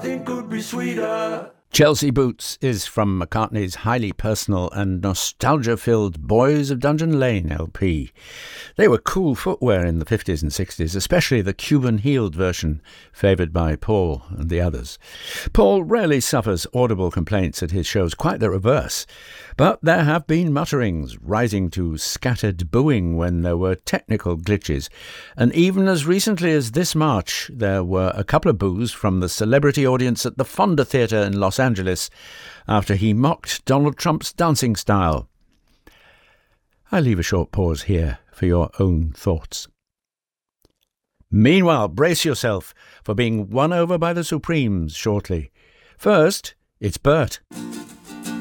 nothing could be sweeter. Chelsea Boots is from McCartney's highly personal and nostalgia-filled Boys of Dungeon Lane LP. They were cool footwear in the 50s and 60s, especially the Cuban-heeled version, favoured by Paul and the others. Paul rarely suffers audible complaints at his shows, quite the reverse. But there have been mutterings, rising to scattered booing when there were technical glitches. And even as recently as this March, there were a couple of boos from the celebrity audience at the Fonda Theatre in Los Angeles after he mocked Donald Trump's dancing style. I leave a short pause here for your own thoughts. Meanwhile, brace yourself for being won over by the Supremes shortly. First, it's Bert.